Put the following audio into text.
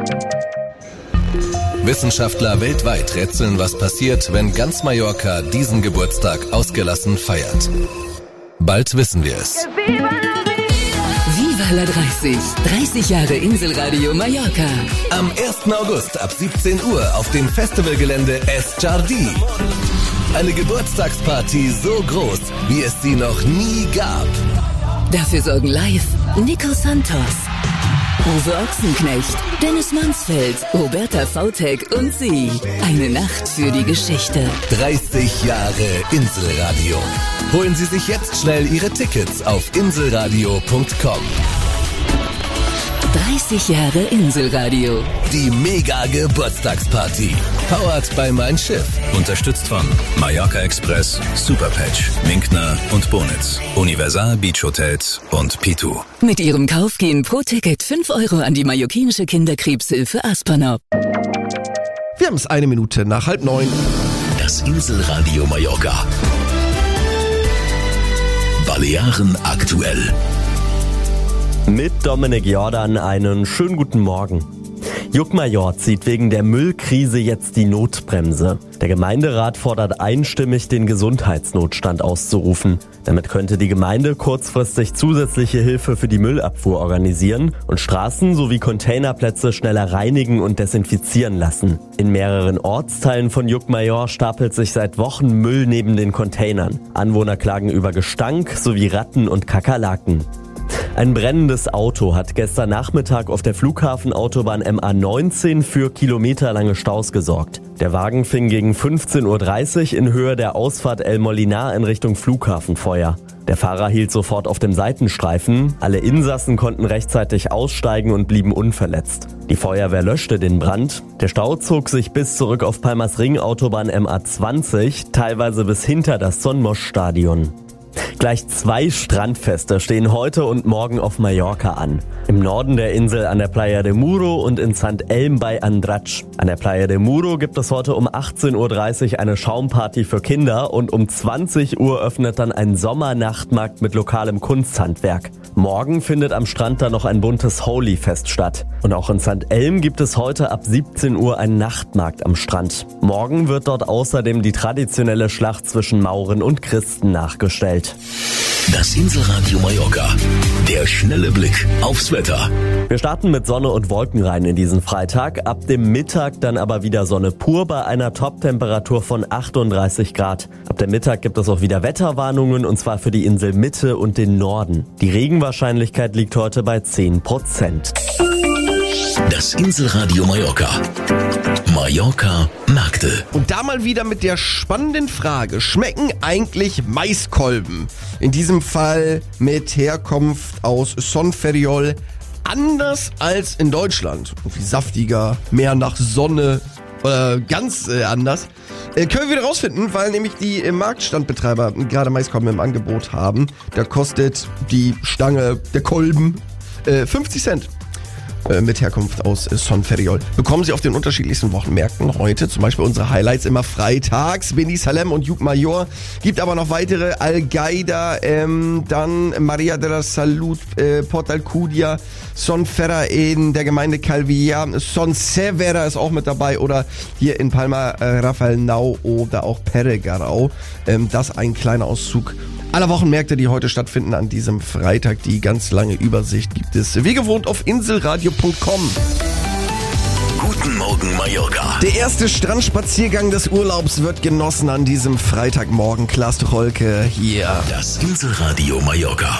Wissenschaftler weltweit rätseln, was passiert, wenn ganz Mallorca diesen Geburtstag ausgelassen feiert. Bald wissen wir es. Viva la 30. 30 Jahre Inselradio Mallorca. Am 1. August ab 17 Uhr auf dem Festivalgelände Es Jardí. Eine Geburtstagsparty so groß, wie es sie noch nie gab. Dafür sorgen live Nico Santos, Uwe Ochsenknecht, Dennis Mansfeld, Roberta Vautek und sie. Eine Nacht für die Geschichte. 30 Jahre Inselradio. Holen Sie sich jetzt schnell Ihre Tickets auf inselradio.com. 30 Jahre Inselradio. Die Mega-Geburtstagsparty. Powered by Mein Schiff. Unterstützt von Mallorca Express, Superpatch, Minkner und Bonitz, Universal Beach Hotels und Pitu. Mit ihrem Kauf gehen pro Ticket 5 Euro an die mallorquinische Kinderkrebshilfe Aspernop. Wir haben es 1 Minute nach 8:30. Das Inselradio Mallorca. Balearen aktuell. Mit Dominik Jordan einen schönen guten Morgen. Juckmajor zieht wegen der Müllkrise jetzt die Notbremse. Der Gemeinderat fordert einstimmig, den Gesundheitsnotstand auszurufen. Damit könnte die Gemeinde kurzfristig zusätzliche Hilfe für die Müllabfuhr organisieren und Straßen sowie Containerplätze schneller reinigen und desinfizieren lassen. In mehreren Ortsteilen von Juckmajor stapelt sich seit Wochen Müll neben den Containern. Anwohner klagen über Gestank sowie Ratten und Kakerlaken. Ein brennendes Auto hat gestern Nachmittag auf der Flughafenautobahn MA19 für kilometerlange Staus gesorgt. Der Wagen fing gegen 15:30 Uhr in Höhe der Ausfahrt El Molinar in Richtung Flughafen Feuer. Der Fahrer hielt sofort auf dem Seitenstreifen. Alle Insassen konnten rechtzeitig aussteigen und blieben unverletzt. Die Feuerwehr löschte den Brand. Der Stau zog sich bis zurück auf Palmas Ring Autobahn MA20, teilweise bis hinter das Son Moix Stadion. Gleich 2 Strandfeste stehen heute und morgen auf Mallorca an. Im Norden der Insel an der Playa de Muro und in St. Elm bei Andratx. An der Playa de Muro gibt es heute um 18:30 Uhr eine Schaumparty für Kinder und um 20 Uhr öffnet dann ein Sommernachtmarkt mit lokalem Kunsthandwerk. Morgen findet am Strand dann noch ein buntes Holy-Fest statt. Und auch in St. Elm gibt es heute ab 17 Uhr einen Nachtmarkt am Strand. Morgen wird dort außerdem die traditionelle Schlacht zwischen Mauren und Christen nachgestellt. Das Inselradio Mallorca. Der schnelle Blick aufs Wetter. Wir starten mit Sonne und Wolken rein in diesen Freitag. Ab dem Mittag dann aber wieder Sonne pur bei einer Top-Temperatur von 38 Grad. Ab dem Mittag gibt es auch wieder Wetterwarnungen und zwar für die Insel Mitte und den Norden. Die Regenwahrscheinlichkeit liegt heute bei 10%. Das Inselradio Mallorca. Mallorca Märkte. Und da mal wieder mit der spannenden Frage: Schmecken eigentlich Maiskolben, in diesem Fall mit Herkunft aus Son Ferriol, anders als in Deutschland? Irgendwie saftiger, mehr nach Sonne oder ganz anders? Können wir wieder rausfinden, weil nämlich die Marktstandbetreiber gerade Maiskolben im Angebot haben. Da kostet die Stange, der Kolben, 50 Cent. Mit Herkunft aus Son Ferriol. Bekommen Sie auf den unterschiedlichsten Wochenmärkten heute, zum Beispiel unsere Highlights immer freitags, Beni Salem und Juckmajor. Gibt aber noch weitere, Algaida, dann Maria de la Salud, Port Alcudia, Son Ferra in der Gemeinde Calvillar, Son Severa ist auch mit dabei oder hier in Palma Rafael Nau oder auch Peregarau. Das ein kleiner Auszug aller Wochenmärkte, die heute stattfinden an diesem Freitag. Die ganz lange Übersicht gibt es wie gewohnt auf inselradio.com. Guten Morgen Mallorca. Der erste Strandspaziergang des Urlaubs wird genossen an diesem Freitagmorgen. Klaas Tucholke hier. Das Inselradio Mallorca.